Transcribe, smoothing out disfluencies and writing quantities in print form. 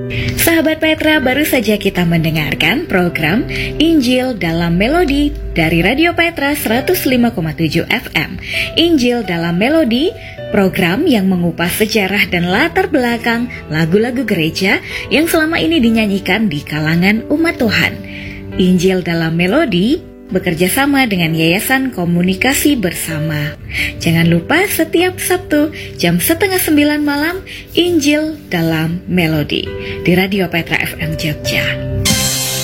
Sahabat Petra, baru saja kita mendengarkan program Injil dalam Melodi dari Radio Petra 105,7 FM. Injil dalam Melodi, program yang mengupas sejarah dan latar belakang lagu-lagu gereja yang selama ini dinyanyikan di kalangan umat Tuhan. Injil dalam Melodi bekerja sama dengan Yayasan Komunikasi Bersama. Jangan lupa setiap Sabtu jam 8:30 malam, Injil dalam Melodi di Radio Petra FM Jogja.